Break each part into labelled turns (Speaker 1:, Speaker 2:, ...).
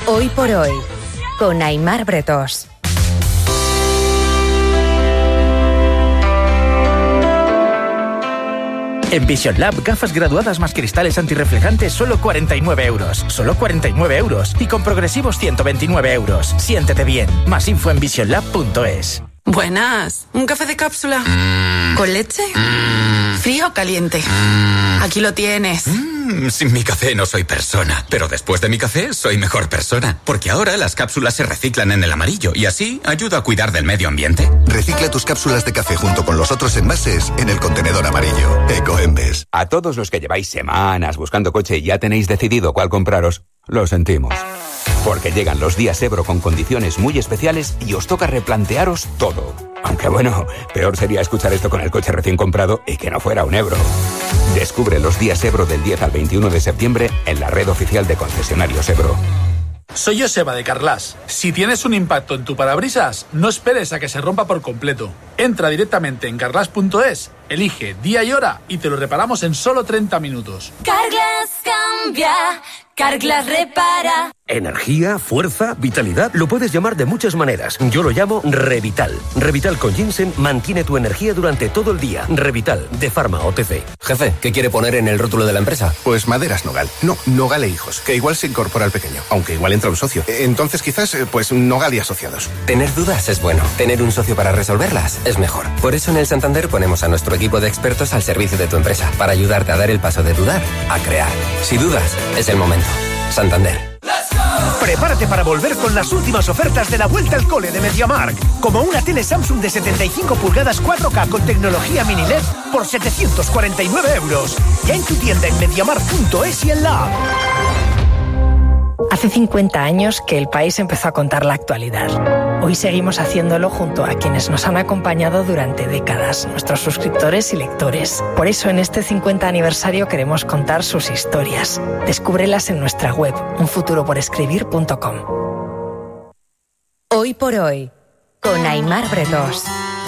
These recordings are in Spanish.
Speaker 1: Hoy por hoy, con Aimar Bretós.
Speaker 2: En Vision Lab, gafas graduadas más cristales antirreflejantes, solo 49 euros. Solo 49 euros. Y con progresivos 129 euros. Siéntete bien. Más info en visionlab.es.
Speaker 3: Buenas. ¿Un café de cápsula? ¿Con leche? ¿Frío o caliente? Aquí lo tienes.
Speaker 4: Sin mi café no soy persona, pero después de mi café soy mejor persona, porque ahora las cápsulas se reciclan en el amarillo y así ayuda a cuidar del medio ambiente.
Speaker 5: Recicla tus cápsulas de café junto con los otros envases en el contenedor amarillo. Ecoembes.
Speaker 6: A todos los que lleváis semanas buscando coche y ya tenéis decidido cuál compraros, lo sentimos. Porque llegan los días Ebro con condiciones muy especiales y os toca replantearos todo. Aunque bueno, peor sería escuchar esto con el coche recién comprado y que no fuera un Ebro. Descubre los días Ebro del 10 al 21 de septiembre en la red oficial de concesionarios Ebro.
Speaker 7: Soy Joseba de Carglass. Si tienes un impacto en tu parabrisas, no esperes a que se rompa por completo. Entra directamente en carglass.es, elige día y hora y te lo reparamos en solo 30 minutos.
Speaker 8: Carglass cambia, Carglass repara.
Speaker 9: Energía, fuerza, vitalidad, lo puedes llamar de muchas maneras. Yo lo llamo Revital. Revital con ginseng mantiene tu energía durante todo el día. Revital, de Pharma OTC.
Speaker 10: Jefe, ¿qué quiere poner en el rótulo de la empresa?
Speaker 11: Pues Maderas Nogal. No, Nogal e Hijos, que igual se incorpora al pequeño, aunque igual entra un socio. Entonces quizás, pues Nogal y Asociados.
Speaker 10: Tener dudas es bueno. Tener un socio para resolverlas es mejor. Por eso en el Santander ponemos a nuestro equipo de expertos al servicio de tu empresa, para ayudarte a dar el paso de dudar a crear. Si dudas, es el momento. Santander.
Speaker 12: Prepárate para volver con las últimas ofertas de la vuelta al cole de MediaMarkt, como una tele Samsung de 75 pulgadas 4K con tecnología mini LED por 749 euros. Ya en tu tienda en MediaMarkt.es y en la app.
Speaker 13: Hace 50 años que el país empezó a contar la actualidad. Hoy seguimos haciéndolo junto a quienes nos han acompañado durante décadas, nuestros suscriptores y lectores. Por eso en este 50 aniversario queremos contar sus historias. Descúbrelas en nuestra web, unfuturoporescribir.com.
Speaker 1: Hoy por hoy, con Aimar Bretós.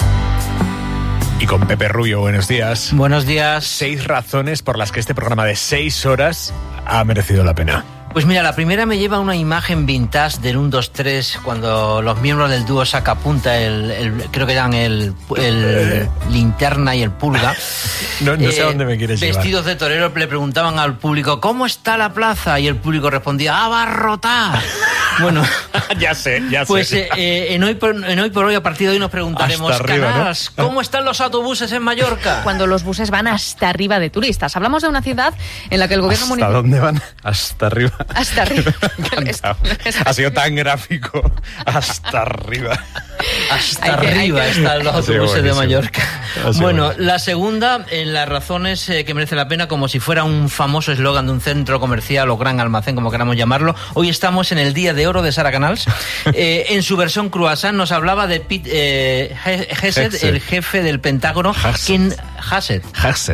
Speaker 14: Y con Pepe Rubio, buenos días.
Speaker 15: Buenos días.
Speaker 14: 6 razones por las que este programa de 6 horas ha merecido la pena.
Speaker 15: Pues mira, la primera me lleva una imagen vintage del 1, 2, 3, cuando los miembros del dúo Sacapunta, creo que eran el Linterna y el Pulga.
Speaker 14: No sé a dónde me quieres llevar.
Speaker 15: Vestidos de torero le preguntaban al público, ¿cómo está la plaza? Y el público respondía, ¡abarrotada! Bueno,
Speaker 14: ya sé.
Speaker 15: Pues en hoy por hoy, a partir de hoy nos preguntaremos,
Speaker 14: hasta arriba,
Speaker 15: Canals, ¿no? ¿Cómo están los autobuses en Mallorca?
Speaker 16: Cuando los buses van hasta arriba de turistas. Hablamos de una ciudad en la que el gobierno municipal...
Speaker 14: ¿Hasta dónde van? Hasta arriba.
Speaker 16: Hasta arriba.
Speaker 14: Ha sido tan gráfico. Hasta arriba.
Speaker 15: Hasta arriba están los autobuses de Mallorca. Bueno, la segunda, en las razones que merece la pena, como si fuera un famoso eslogan de un centro comercial o gran almacén, como queramos llamarlo. Hoy estamos en el Día de Oro de Sara Canals. En su versión croissant nos hablaba de Pete Hegseth, el jefe del Pentágono. Hegseth.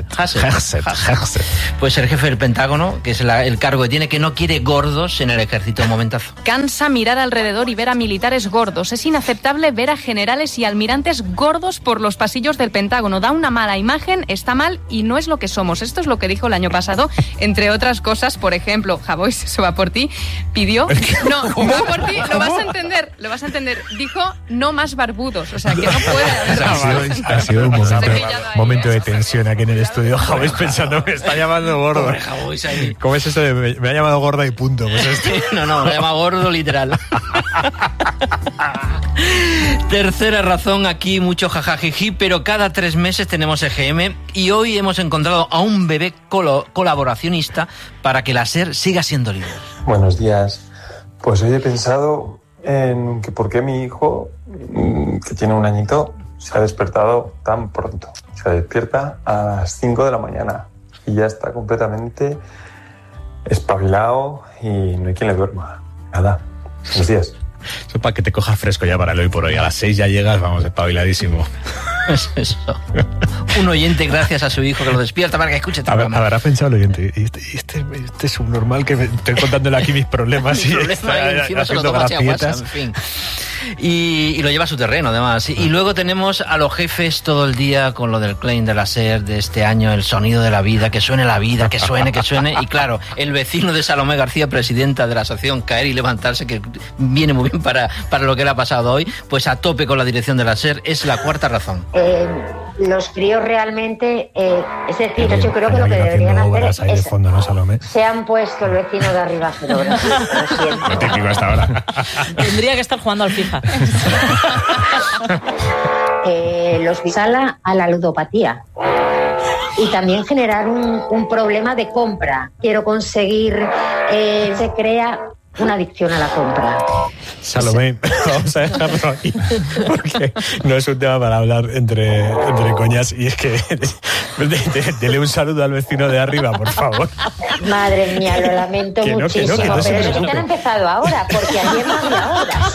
Speaker 15: Pues el jefe del Pentágono, que es el cargo que tiene, que no quiere gordos en el ejército. Un momentazo.
Speaker 16: Cansa mirar alrededor y ver a militares gordos. Es inaceptable ver a generales y almirantes gordos por los pasillos del Pentágono. Da una mala imagen, está mal y no es lo que somos. Esto es lo que dijo el año pasado. Entre otras cosas, por ejemplo, Javois, eso va por ti, pidió... No, va por ti, lo vas a entender. Dijo, no más barbudos. O sea, que no puede haber...
Speaker 14: Ha sido un momento de tensión aquí en el estudio. Javois pensando, me está llamando gordo.
Speaker 15: Pobre Javois ahí.
Speaker 14: ¿Cómo es eso de me ha llamado gorda y punto? Pues esto.
Speaker 15: No, me llama gordo literal. Tercera razón, aquí mucho jajajiji, pero cada 3 meses tenemos EGM y hoy hemos encontrado a un bebé colaboracionista para que la SER siga siendo líder.
Speaker 17: Buenos días. Pues hoy he pensado en que por qué mi hijo, que tiene 1 añito, se ha despertado tan pronto. Se despierta a las 5 de la mañana y ya está completamente espabilado y no hay quien le duerma. Nada. Buenos días.
Speaker 14: Eso es para que te cojas fresco ya para el hoy por hoy. A las 6 ya llegas, vamos, espabiladísimo.
Speaker 15: Es eso. un oyente gracias a su hijo que lo despierta para que escuche este programa.
Speaker 14: Habrá pensado el oyente, este subnormal que estoy contándole aquí mis problemas y
Speaker 15: encima se lo toma así a WhatsApp, en fin. Y lo lleva a su terreno, además. Y luego tenemos a los jefes todo el día con lo del claim de la SER de este año, el sonido de la vida, que suene la vida, que suene. Y claro, el vecino de Salomé García, presidenta de la asociación Caer y Levantarse, que viene muy bien para lo que le ha pasado hoy, pues a tope con la dirección de la SER, es la cuarta razón.
Speaker 18: Los críos realmente, es decir, yo creo que lo que deberían hacer es
Speaker 14: fondo, ¿no, Salomé?
Speaker 18: Se han puesto el vecino de arriba a hacer obras, lo siento.
Speaker 14: Típico hasta ahora.
Speaker 19: Tendría que estar jugando al FIFA.
Speaker 18: Los sala a la ludopatía y también generar un problema de compra. Quiero conseguir, se crea una adicción a la compra.
Speaker 14: Salomé, vamos a dejarlo aquí porque no es un tema para hablar entre coñas, y es que dele un saludo al vecino de arriba, por favor.
Speaker 18: Madre mía, lo lamento muchísimo, pero es que han empezado ahora, porque ayer no había horas.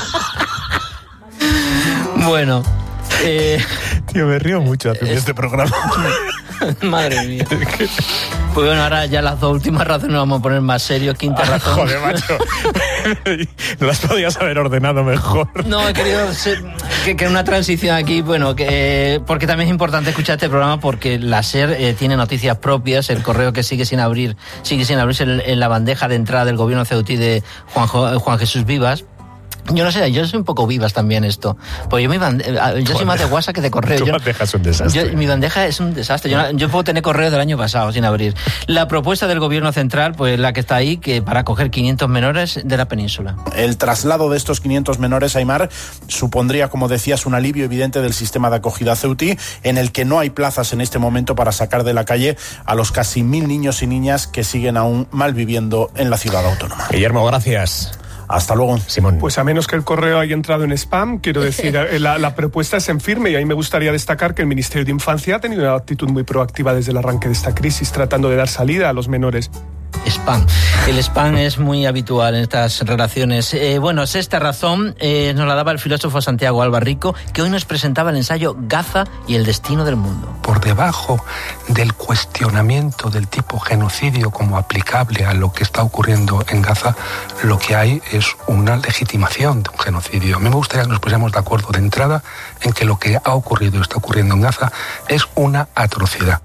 Speaker 15: Bueno,
Speaker 14: tío, me río mucho haciendo este programa.
Speaker 15: Madre mía. Pues bueno, ahora ya las dos últimas razones nos vamos a poner más serios. Quinta razón.
Speaker 14: Joder, macho. No las podías haber ordenado mejor.
Speaker 15: No, he querido que una transición aquí, bueno, porque también es importante escuchar este programa, porque la SER tiene noticias propias. El correo que sigue sin abrirse en la bandeja de entrada del gobierno ceutí de Juan Jesús Vivas. Yo no sé, yo soy un poco Vivas también esto. Pues yo soy más de WhatsApp que de correo.
Speaker 14: Tu bandeja es un desastre.
Speaker 15: Mi bandeja es un desastre. Yo puedo tener correo del año pasado sin abrir. La propuesta del gobierno central, pues la que está ahí, que para acoger 500 menores de la península.
Speaker 20: El traslado de estos 500 menores, Aimar, supondría, como decías, un alivio evidente del sistema de acogida ceutí, en el que no hay plazas en este momento para sacar de la calle a los casi 1.000 niños y niñas que siguen aún malviviendo en la ciudad autónoma.
Speaker 14: Guillermo, gracias.
Speaker 20: Hasta luego,
Speaker 14: Simón.
Speaker 21: Pues a menos que el correo haya entrado en spam, quiero decir, la propuesta es en firme, y ahí me gustaría destacar que el Ministerio de Infancia ha tenido una actitud muy proactiva desde el arranque de esta crisis, tratando de dar salida a los menores.
Speaker 15: Spam. El spam es muy habitual en estas relaciones. Bueno, sexta razón nos la daba el filósofo Santiago Albarrico, que hoy nos presentaba el ensayo Gaza y el destino del mundo.
Speaker 22: Por debajo del cuestionamiento del tipo genocidio como aplicable a lo que está ocurriendo en Gaza, lo que hay es una legitimación de un genocidio. A mí me gustaría que nos pusiéramos de acuerdo de entrada en que lo que ha ocurrido y está ocurriendo en Gaza es una atrocidad.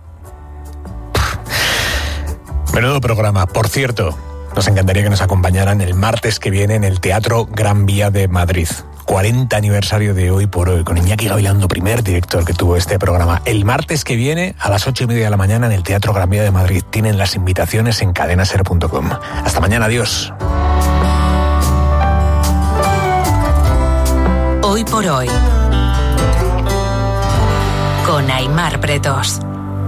Speaker 14: Menudo programa. Por cierto, nos encantaría que nos acompañaran el martes que viene en el Teatro Gran Vía de Madrid. 40 aniversario de Hoy por Hoy, con Iñaki Gavilando, primer director que tuvo este programa. El martes que viene a las 8:30 de la mañana en el Teatro Gran Vía de Madrid. Tienen las invitaciones en cadenaser.com. Hasta mañana, adiós.
Speaker 1: Hoy por Hoy, con Aimar Bretos.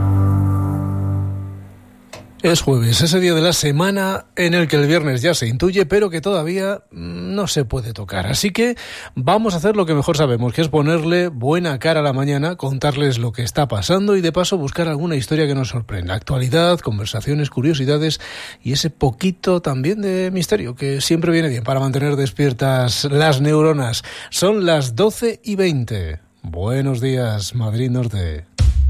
Speaker 23: Es jueves, ese día de la semana en el que el viernes ya se intuye, pero que todavía no se puede tocar. Así que vamos a hacer lo que mejor sabemos, que es ponerle buena cara a la mañana, contarles lo que está pasando y de paso buscar alguna historia que nos sorprenda. Actualidad, conversaciones, curiosidades y ese poquito también de misterio, que siempre viene bien para mantener despiertas las neuronas. Son las 12:20. Buenos días, Madrid Norte.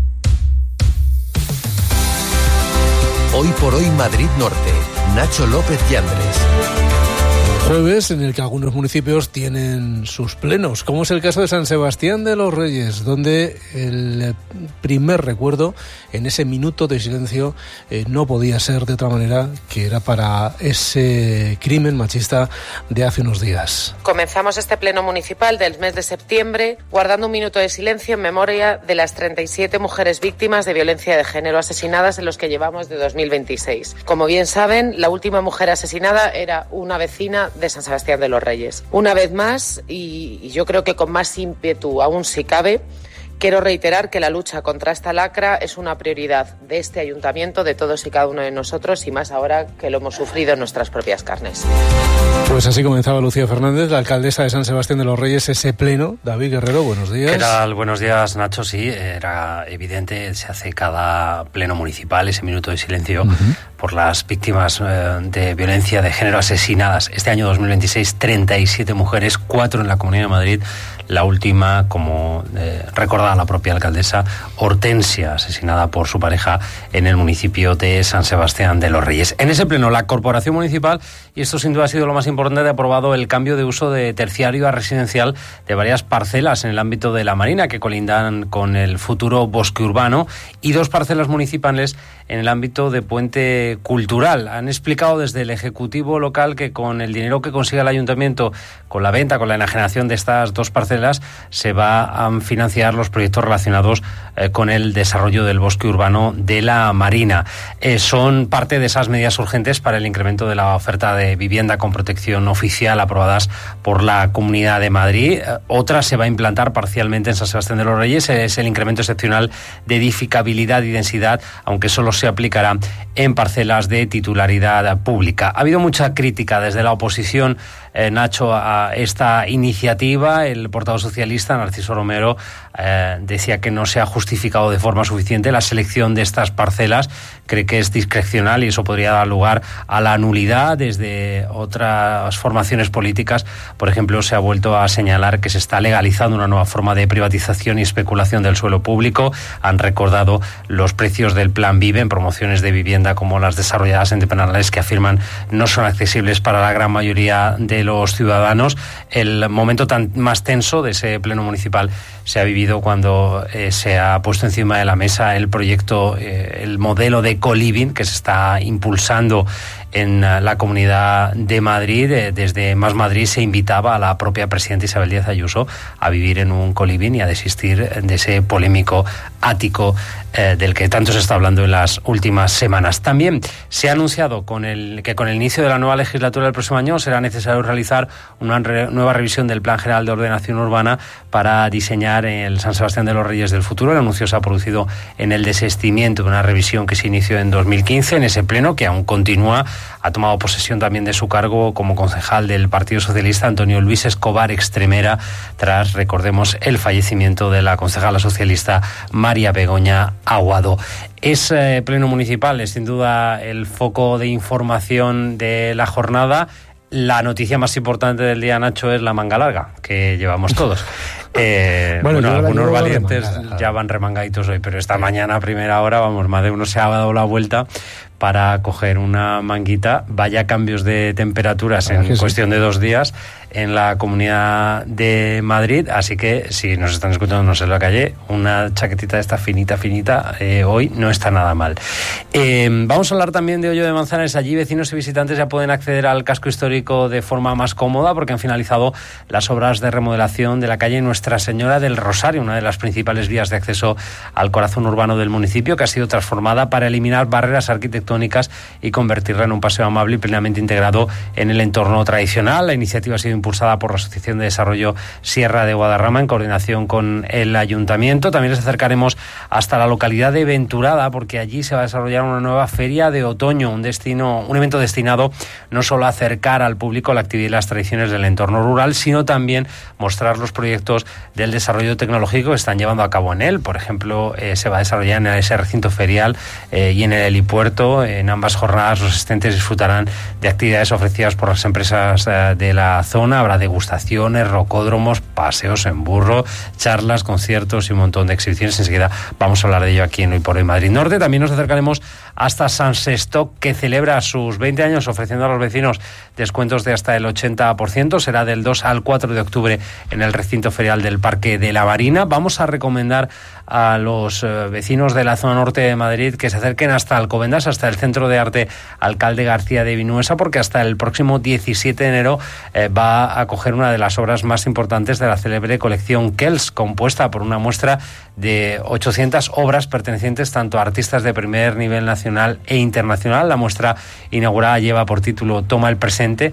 Speaker 24: Hoy por Hoy Madrid Norte. Nacho López Yandres.
Speaker 23: Jueves en el que algunos municipios tienen sus plenos, como es el caso de San Sebastián de los Reyes, donde el primer recuerdo en ese minuto de silencio no podía ser de otra manera que era para ese crimen machista de hace unos días.
Speaker 25: Comenzamos este pleno municipal del mes de septiembre guardando un minuto de silencio en memoria de las 37 mujeres víctimas de violencia de género asesinadas en los que llevamos de 2026. Como bien saben, la última mujer asesinada era una vecina de San Sebastián de los Reyes. Una vez más, y yo creo que con más ímpetu aún si cabe, quiero reiterar que la lucha contra esta lacra es una prioridad de este ayuntamiento, de todos y cada uno de nosotros, y más ahora que lo hemos sufrido en nuestras propias carnes.
Speaker 23: Pues así comenzaba Lucía Fernández, la alcaldesa de San Sebastián de los Reyes, ese pleno. David Guerrero, buenos días.
Speaker 26: ¿Qué tal? Buenos días, Nacho. Sí, era evidente, se hace cada pleno municipal, ese minuto de silencio, por las víctimas de violencia de género asesinadas. Este año 2026, 37 mujeres, 4 en la Comunidad de Madrid. La última, como recordaba la propia alcaldesa, Hortensia, asesinada por su pareja en el municipio de San Sebastián de los Reyes. En ese pleno, la Corporación Municipal, y esto sin duda ha sido lo más importante, ha aprobado el cambio de uso de terciario a residencial de varias parcelas en el ámbito de la Marina, que colindan con el futuro bosque urbano, y 2 parcelas municipales en el ámbito de puente cultural. Han explicado desde el Ejecutivo local que con el dinero que consiga el Ayuntamiento, con la venta, con la enajenación de estas 2 parcelas, se va a financiar los proyectos relacionados con el desarrollo del bosque urbano de la Marina. Son parte de esas medidas urgentes para el incremento de la oferta de vivienda con protección oficial aprobadas por la Comunidad de Madrid. Otra se va a implantar parcialmente en San Sebastián de los Reyes, es el incremento excepcional de edificabilidad y densidad, aunque solo se aplicará en parcelas de titularidad pública. Ha habido mucha crítica desde la oposición, Nacho, a esta iniciativa. El portavoz socialista, Narciso Romero, decía que no se ha justificado de forma suficiente la selección de estas parcelas. Cree que es discrecional y eso podría dar lugar a la nulidad. Desde otras formaciones políticas, por ejemplo, se ha vuelto a señalar que se está legalizando una nueva forma de privatización y especulación del suelo público. Han recordado los precios del Plan Vive en promociones de vivienda como las desarrolladas en Penales, que afirman no son accesibles para la gran mayoría de los ciudadanos. El momento más tenso de ese pleno municipal se ha vivido cuando se ha puesto encima de la mesa el proyecto, el modelo de co-living que se está impulsando en la Comunidad de Madrid. Desde Más Madrid se invitaba a la propia presidenta Isabel Díaz Ayuso a vivir en un co-living y a desistir de ese polémico ático del que tanto se está hablando en las últimas semanas. También se ha anunciado que con el inicio de la nueva legislatura del próximo año será necesario realizar una nueva revisión del Plan General de Ordenación Urbana para diseñar el San Sebastián de los Reyes del futuro. El anuncio se ha producido en el desistimiento de una revisión que se inició en 2015. En ese pleno, que aún continúa, ha tomado posesión también de su cargo como concejal del Partido Socialista Antonio Luis Escobar Extremera, tras, recordemos, el fallecimiento de la concejala socialista María Begoña Aguado. Es pleno municipal, es sin duda el foco de información de la jornada. La noticia más importante del día, Nacho, es la manga larga, que llevamos todos. Bueno, algunos valientes ya van remangaditos hoy, pero esta mañana a primera hora, más de uno se ha dado la vuelta para coger una manguita. Vaya cambios de temperaturas en cuestión de 2 días en la Comunidad de Madrid, así que si nos están escuchando no sé en la calle, una chaquetita de esta finita, hoy no está nada mal. Vamos a hablar también de Hoyo de Manzanares. Allí vecinos y visitantes ya pueden acceder al casco histórico de forma más cómoda porque han finalizado las obras de remodelación de la calle Nuestra Señora del Rosario, una de las principales vías de acceso al corazón urbano del municipio, que ha sido transformada para eliminar barreras arquitectónicas y convertirla en un paseo amable y plenamente integrado en el entorno tradicional. La iniciativa ha sido impulsada por la Asociación de Desarrollo Sierra de Guadarrama en coordinación con el Ayuntamiento. También les acercaremos hasta la localidad de Venturada porque allí se va a desarrollar una nueva feria de otoño, un evento destinado no solo a acercar al público la actividad y las tradiciones del entorno rural, sino también mostrar los proyectos del desarrollo tecnológico que están llevando a cabo en él. Por ejemplo, se va a desarrollar en ese recinto ferial y en el helipuerto. En ambas jornadas los asistentes disfrutarán de actividades ofrecidas por las empresas de la zona. Habrá degustaciones, rocódromos, paseos en burro, charlas, conciertos y un montón de exhibiciones. Enseguida vamos a hablar de ello aquí en Hoy por Hoy Madrid Norte. También nos acercaremos hasta San Sestó, que celebra sus 20 años ofreciendo a los vecinos descuentos de hasta el 80%. Será del 2 al 4 de octubre en el recinto ferial del Parque de la Marina. Vamos a recomendar a los vecinos de la zona norte de Madrid que se acerquen hasta Alcobendas, hasta el Centro de Arte Alcalde García de Vinuesa, porque hasta el próximo 17 de enero va a acoger una de las obras más importantes de la célebre colección Kells, compuesta por una muestra de 800 obras pertenecientes tanto a artistas de primer nivel nacional e internacional. La muestra inaugurada lleva por título Toma el presente.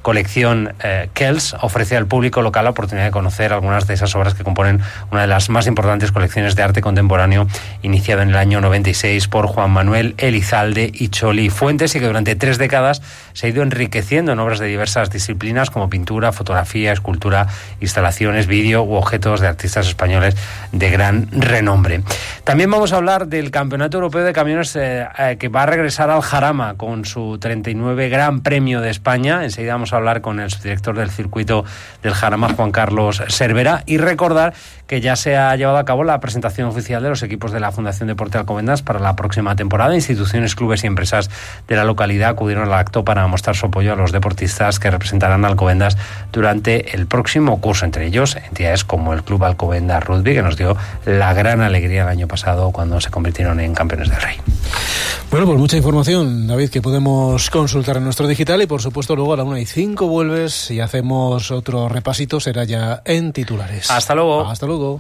Speaker 26: colección Kells ofrece al público local la oportunidad de conocer algunas de esas obras que componen una de las más importantes colecciones de arte contemporáneo iniciada en el año 96 por Juan Manuel Elizalde y Choli Fuentes, y que durante 3 décadas se ha ido enriqueciendo en obras de diversas disciplinas como pintura, fotografía, escultura, instalaciones, vídeo u objetos de artistas españoles de gran renombre. También vamos a hablar del Campeonato Europeo de Camiones que va a regresar al Jarama con su 39 Gran Premio de España. Enseguida vamos a hablar con el subdirector del circuito del Jarama, Juan Carlos Cervera, y recordar que ya se ha llevado a cabo la presentación oficial de los equipos de la Fundación Deporte Alcobendas para la próxima temporada. Instituciones, clubes y empresas de la localidad acudieron al acto para mostrar su apoyo a los deportistas que representarán a Alcobendas durante el próximo curso, entre ellos entidades como el Club Alcobendas Rugby, que nos dio la gran alegría el año pasado cuando se convirtieron en campeones del Rey.
Speaker 23: Bueno, pues mucha información, David, que podemos consultar en nuestro digital, y por supuesto luego a la 1:05 vuelves y hacemos otro repasito, será ya en titulares.
Speaker 26: Hasta luego.
Speaker 23: Hasta luego.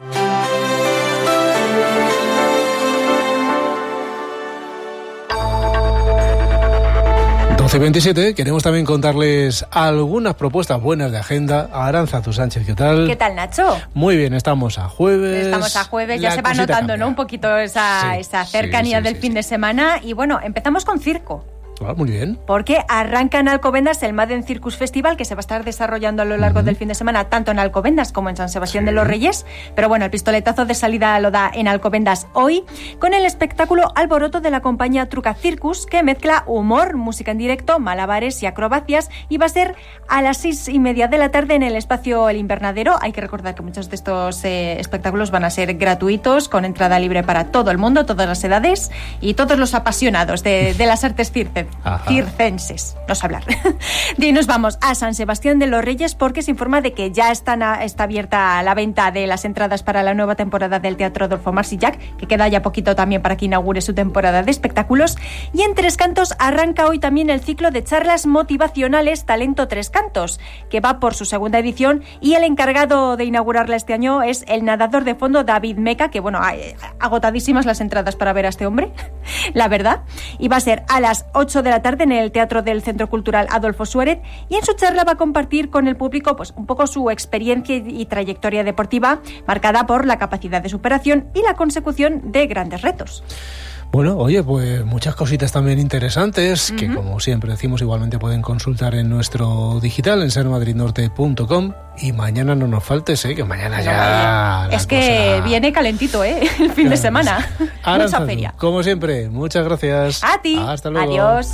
Speaker 23: Hace 27, queremos también contarles algunas propuestas buenas de agenda. Arantza Sánchez, ¿qué tal?
Speaker 2: ¿Qué tal, Nacho?
Speaker 23: Muy bien, estamos a jueves.
Speaker 2: Ya se va notando, ¿no? Un poquito esa cercanía del fin de semana. Y bueno, empezamos con circo.
Speaker 23: Ah, muy bien.
Speaker 2: Porque arranca en Alcobendas el Madden Circus Festival, que se va a estar desarrollando a lo largo del fin de semana, tanto en Alcobendas como en San Sebastián de los Reyes. Pero bueno, el pistoletazo de salida lo da en Alcobendas hoy, con el espectáculo Alboroto de la compañía Truca Circus, que mezcla humor, música en directo, malabares y acrobacias, y va a ser a las 6:30 de la tarde en el espacio El Invernadero. Hay que recordar que muchos de estos espectáculos van a ser gratuitos, con entrada libre para todo el mundo, todas las edades y todos los apasionados de las artes circenses, no sé hablar. De ahí nos vamos a San Sebastián de los Reyes, porque se informa de que ya está abierta la venta de las entradas para la nueva temporada del Teatro Adolfo Marsillac, que queda ya poquito también para que inaugure su temporada de espectáculos. Y en Tres Cantos arranca hoy también el ciclo de charlas motivacionales Talento Tres Cantos, que va por su segunda edición, y el encargado de inaugurarla este año es el nadador de fondo David Meca, que bueno, agotadísimas las entradas para ver a este hombre, la verdad. Y va a ser a las 8 de la tarde en el Teatro del Centro Cultural Adolfo Suárez, y en su charla va a compartir con el público pues un poco su experiencia y trayectoria deportiva, marcada por la capacidad de superación y la consecución de grandes retos.
Speaker 23: Bueno, oye, pues muchas cositas también interesantes, que como siempre decimos, igualmente pueden consultar en nuestro digital, en sermadridnorte.com. Y mañana no nos faltes, que mañana ya...
Speaker 2: Es que viene calentito, el fin de semana. Mucha feria.
Speaker 23: Como siempre, muchas gracias.
Speaker 2: A ti.
Speaker 23: Hasta luego.
Speaker 2: Adiós.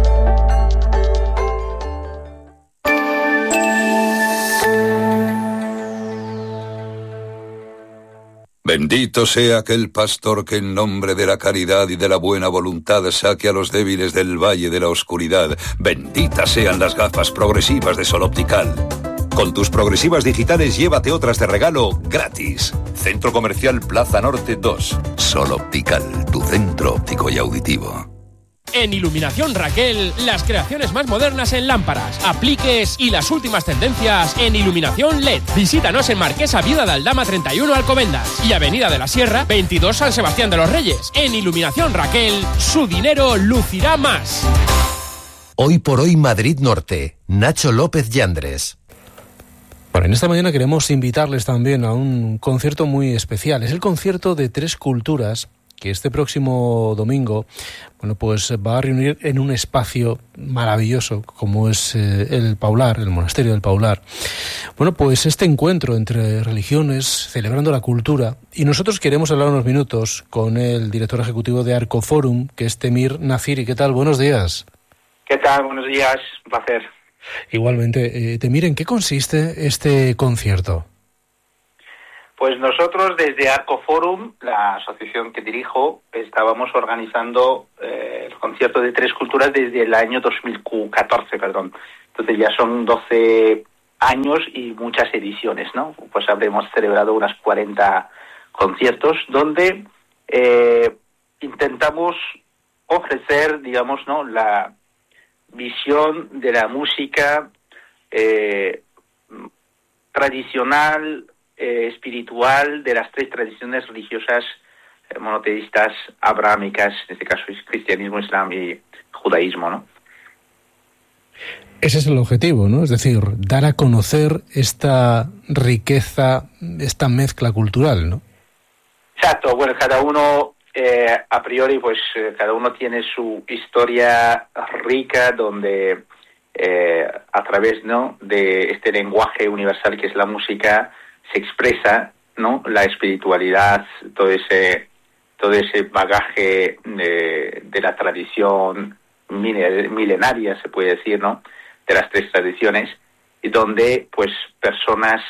Speaker 3: Bendito sea aquel pastor que en nombre de la caridad y de la buena voluntad saque a los débiles del valle de la oscuridad. Benditas sean las gafas progresivas de Sol Optical. Con tus progresivas digitales llévate otras de regalo gratis. Centro Comercial Plaza Norte 2. Sol Optical, tu centro óptico y auditivo.
Speaker 4: En Iluminación Raquel, las creaciones más modernas en lámparas, apliques y las últimas tendencias en iluminación LED. Visítanos en Marquesa Viuda de Aldama 31 Alcobendas y Avenida de la Sierra 22 San Sebastián de los Reyes. En Iluminación Raquel, su dinero lucirá más.
Speaker 24: Hoy por hoy Madrid Norte, Nacho López Yandres.
Speaker 23: Bueno, en esta mañana queremos invitarles también a un concierto muy especial. Es el concierto de Tres Culturas, que este próximo domingo, bueno, pues va a reunir en un espacio maravilloso como es el Paular, el Monasterio del Paular. Bueno, pues este encuentro entre religiones, celebrando la cultura, y nosotros queremos hablar unos minutos con el director ejecutivo de Arcoforum, que es Temir Naciri. ¿Qué tal? Buenos días.
Speaker 5: ¿Qué tal? Buenos días, un placer.
Speaker 23: Igualmente. Temir, ¿en qué consiste este concierto?
Speaker 5: Pues nosotros desde Arcoforum, la asociación que dirijo, estábamos organizando el concierto de Tres Culturas desde el año 2014, Entonces ya son 12 años y muchas ediciones, ¿no? Pues habremos celebrado unas 40 conciertos donde intentamos ofrecer, digamos, ¿no?, la visión de la música tradicional, espiritual de las tres tradiciones religiosas monoteístas abrahámicas, en este caso es cristianismo, islam y judaísmo, ¿no?
Speaker 23: Ese es el objetivo, ¿no? Es decir, dar a conocer esta riqueza, esta mezcla cultural, ¿no?
Speaker 5: Exacto. Bueno, cada uno, a priori, pues cada uno tiene su historia rica donde a través, ¿no?, de este lenguaje universal que es la música se expresa, ¿no?, la espiritualidad, todo ese bagaje de la tradición milenaria, se puede decir, ¿no?, de las tres tradiciones, y donde pues personas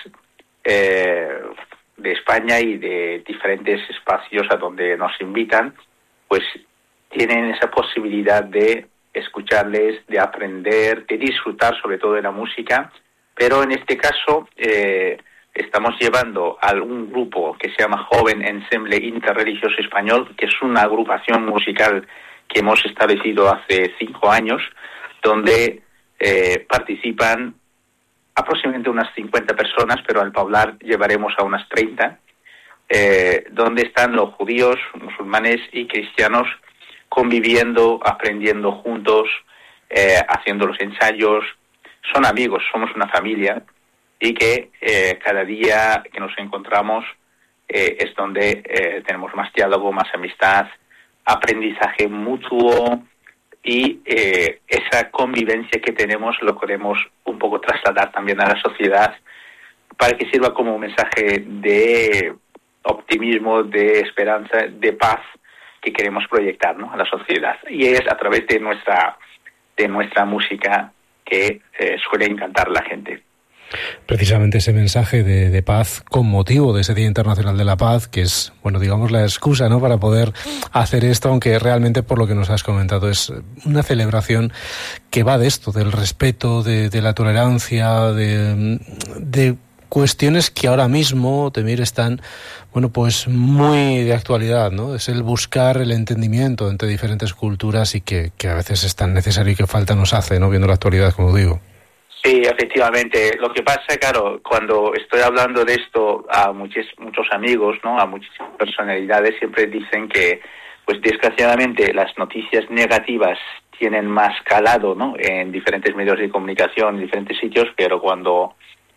Speaker 5: de España y de diferentes espacios a donde nos invitan, pues tienen esa posibilidad de escucharles, de aprender, de disfrutar sobre todo de la música, pero en este caso estamos llevando a un grupo que se llama Joven Ensemble Interreligioso Español, que es una agrupación musical que hemos establecido hace 5 años, donde participan aproximadamente unas 50 personas, pero al poblar llevaremos a unas 30, donde están los judíos, musulmanes y cristianos conviviendo, aprendiendo juntos, haciendo los ensayos. Son amigos, somos una familia, y que cada día que nos encontramos es donde tenemos más diálogo, más amistad, aprendizaje mutuo, y esa convivencia que tenemos lo queremos un poco trasladar también a la sociedad para que sirva como un mensaje de optimismo, de esperanza, de paz que queremos proyectar, ¿no?, a la sociedad. Y es a través de nuestra música que suele encantar a la gente.
Speaker 23: Precisamente ese mensaje de paz con motivo de ese Día Internacional de la Paz, que es, bueno, digamos la excusa, ¿no?, para poder hacer esto, aunque realmente, por lo que nos has comentado, es una celebración que va de esto, del respeto, de la tolerancia, de cuestiones que ahora mismo, Temir, están, bueno, pues muy de actualidad, ¿no? Es el buscar el entendimiento entre diferentes culturas y que a veces es tan necesario y que falta nos hace, ¿no?, viendo la actualidad, como digo.
Speaker 5: Sí, efectivamente. Lo que pasa, claro, cuando estoy hablando de esto a muchos amigos, ¿no?, a muchísimas personalidades, siempre dicen que, pues desgraciadamente, las noticias negativas tienen más calado, ¿no?, en diferentes medios de comunicación, en diferentes sitios, pero cuando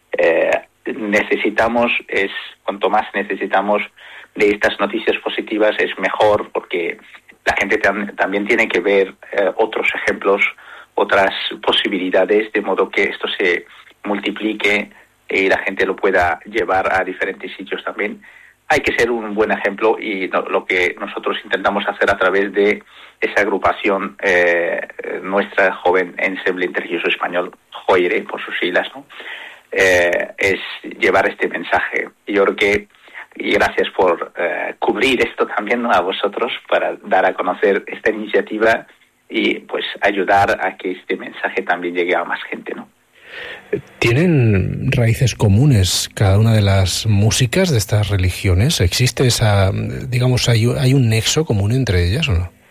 Speaker 5: cuanto más necesitamos de estas noticias positivas es mejor, porque la gente también tiene que ver otros ejemplos, otras posibilidades, de modo que esto se multiplique y la gente lo pueda llevar a diferentes sitios también. Hay que ser un buen ejemplo, y lo que nosotros intentamos hacer a través de esa agrupación nuestra Joven Ensemble Interreligioso Español, JOIRE por sus siglas, ¿no?, es llevar este mensaje. Y yo creo que, y gracias por cubrir esto también, ¿no?, a vosotros, para dar a conocer esta iniciativa y pues ayudar a que este mensaje también llegue a más gente, ¿no?
Speaker 23: ¿Tienen raíces comunes cada una de las músicas de estas religiones? ¿Existe esa, digamos, hay un nexo común entre ellas o no?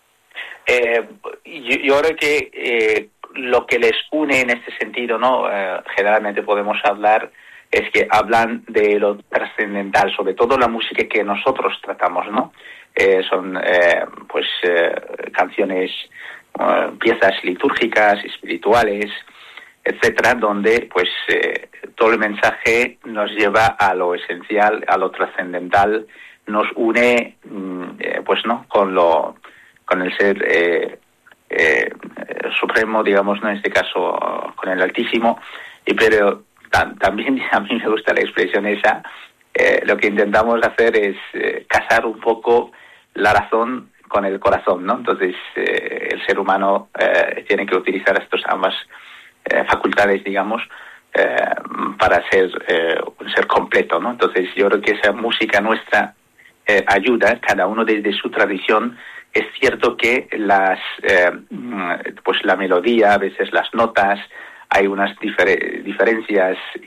Speaker 5: Yo creo que lo que les une en este sentido, ¿no?, generalmente podemos hablar, es que hablan de lo trascendental, sobre todo la música que nosotros tratamos, ¿no? Son canciones, piezas litúrgicas, espirituales, etcétera, donde pues todo el mensaje nos lleva a lo esencial, a lo trascendental, nos une con el ser supremo, digamos, ¿no?, en este caso con el Altísimo, pero también a mí me gusta la expresión esa. Lo que intentamos hacer es casar un poco la razón con el corazón, ¿no? Entonces el ser humano tiene que utilizar ambas facultades, digamos, para ser un ser completo, ¿no? Entonces yo creo que esa música nuestra ayuda, cada uno desde su tradición. Es cierto que la melodía, a veces las notas, hay unas diferencias